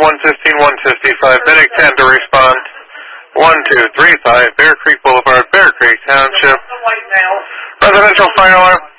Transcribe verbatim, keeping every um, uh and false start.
one fifteen, one fifty-five, Medic ten to respond. one two three five, Bear Creek Boulevard, Bear Creek Township. Residential fire alarm.